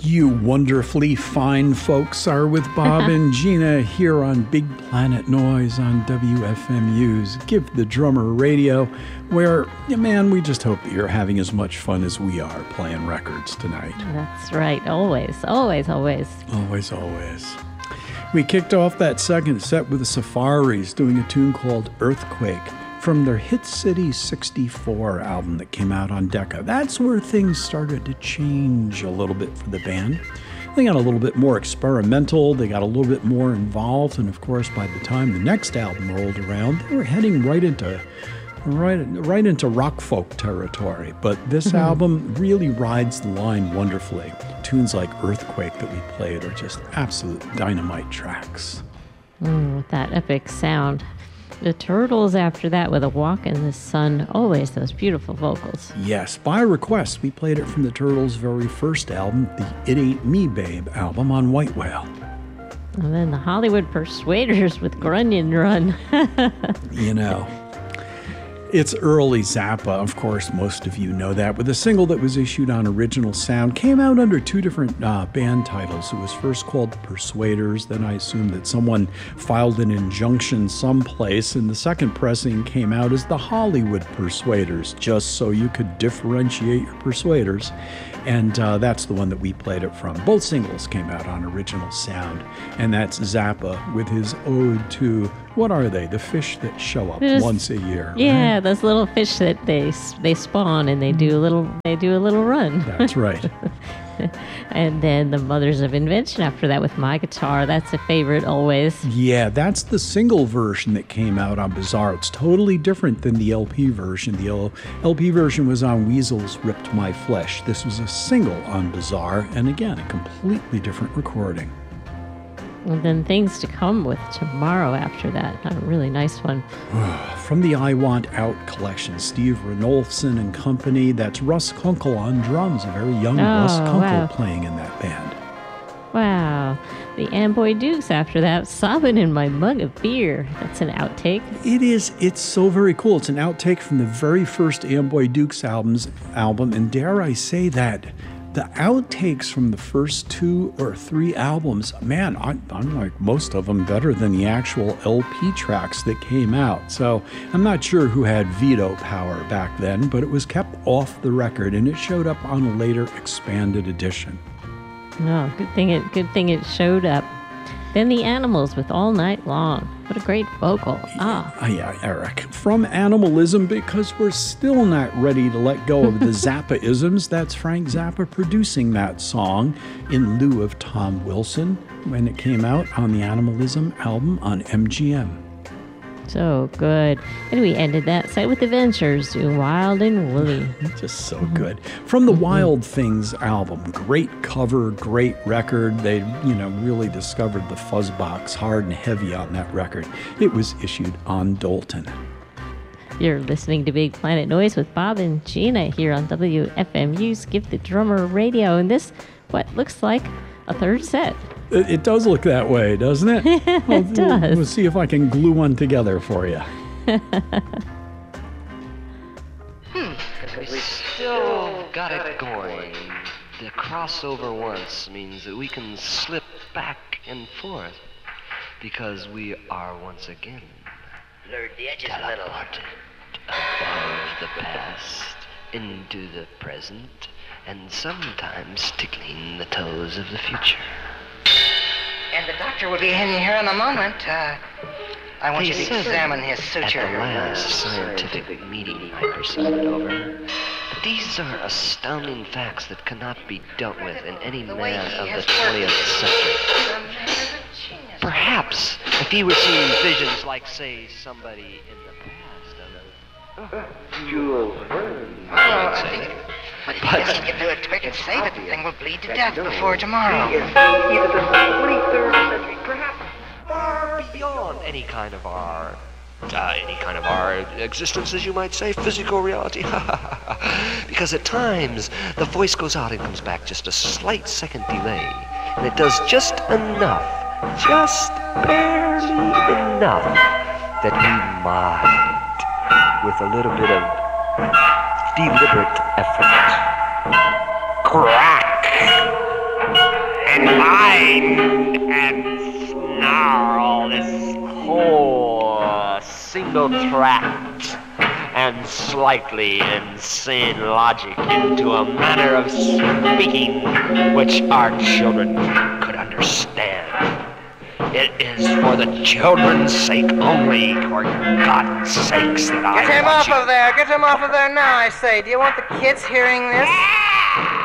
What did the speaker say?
You wonderfully fine folks are with Bob and Gina here on Big Planet Noise on WFMU's Give the Drummer Radio, where, man, we just hope that you're having as much fun as we are playing records tonight. That's right. Always, always, always. Always, always. We kicked off that second set with the Safaris doing a tune called Earthquake from their Hit City 64 album that came out on Decca. That's where things started to change a little bit for the band. They got a little bit more experimental, they got a little bit more involved, and of course by the time the next album rolled around, they were heading right into rock folk territory. But this album really rides the line wonderfully. Tunes like Earthquake that we played are just absolute dynamite tracks. With that epic sound. The Turtles after that with A Walk in the Sun. Always those beautiful vocals. Yes, by request, we played it from the Turtles' very first album, the It Ain't Me Babe album on White Whale. And then the Hollywood Persuaders with Grunion Run. You know, it's early Zappa, of course, most of you know that, but the single that was issued on Original Sound came out under two different band titles. It was first called The Persuaders, then I assume that someone filed an injunction someplace, and the second pressing came out as the Hollywood Persuaders, just so you could differentiate your persuaders. And that's the one that we played it from. Both singles came out on Original Sound, and that's Zappa with his ode to, what are they? The fish that show up once a year. Yeah, right? those little fish that they spawn and they do a little run. That's right. And then the Mothers of Invention after that with My Guitar. That's a favorite always. Yeah, that's the single version that came out on Bizarre. It's totally different than the LP version. The LP version was on Weasel's Ripped My Flesh. This was a single on Bizarre, and again, a completely different recording. And then Things to Come with Tomorrow after that. A really nice one. From the I Want Out collection, Steve Ranolfson and company. That's Russ Kunkel on drums, a very young Russ Kunkel playing in that band. Wow. The Amboy Dukes after that, Sobbing in My Mug of Beer. That's an outtake. It is. It's so very cool. It's an outtake from the very first Amboy Dukes album, and dare I say that the outtakes from the first 2 or 3 albums, man, I like most of them better than the actual LP tracks that came out. So I'm not sure who had veto power back then, but it was kept off the record, and it showed up on a later expanded edition. Oh, good thing it showed up. Then the Animals with All Night Long. What a great vocal. Yeah, Eric. From Animalism, because we're still not ready to let go of the Zappa-isms. That's Frank Zappa producing that song in lieu of Tom Wilson when it came out on the Animalism album on MGM. So good. And we ended that set with the Ventures doing Wild and Woolly. Just so good. From the Wild Things album. Great cover, great record. They, really discovered the fuzzbox hard and heavy on that record. It was issued on Dolton. You're listening to Big Planet Noise with Bob and Gina here on WFMU's Give the Drummer Radio. And this, what looks like a third set. It does look that way, doesn't it? It does. We'll see if I can glue one together for you. We still got it going. The crossover once means that we can slip back and forth because we are once again blurred the edges a little. Teleported above the past into the present and sometimes tickling the toes of the future. And the doctor will be in here in a moment. I want you to examine his suture. At the last scientific meeting I presided over, that these are astounding facts that cannot be dealt with in any man of the 20th century. Perhaps if he were seeing visions like, say, somebody in the past of Jules Verne, I'd say. But if he doesn't get to it quick and save it, the thing will bleed to death before tomorrow. Either the 23rd century, perhaps far beyond any kind of our existence, as you might say, physical reality. Because at times the voice goes out and comes back just a slight second delay, and it does just enough, just barely enough, that we might, with a little bit of deliberate effort, crack bind and snarl this whole single-tracked and slightly insane logic into a manner of speaking which our children could understand. It is for the children's sake only, for God's sakes, that I Get him want off you. of there! Get him off of there now, I say. Do you want the kids hearing this?